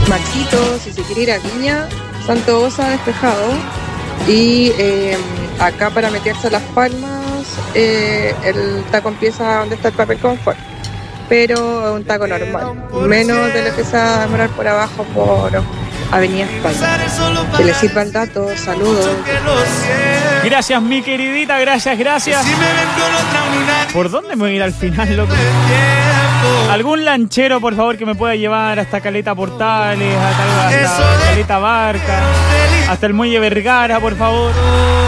Maxito, si se quiere ir a Viña, Santa Osa despejado. Y acá para meterse a Las Palmas, el taco empieza donde está el papel confort. Pero es un taco normal, menos de lo que se va a demorar por abajo por Avenida España. Que le sirva el dato, saludos. Gracias, mi queridita, gracias. ¿Por dónde me voy a ir al final, loco? ¿Algún lanchero, por favor, que me pueda llevar hasta Caleta Portales, hasta Caleta Barca, hasta el Muelle Vergara, por favor?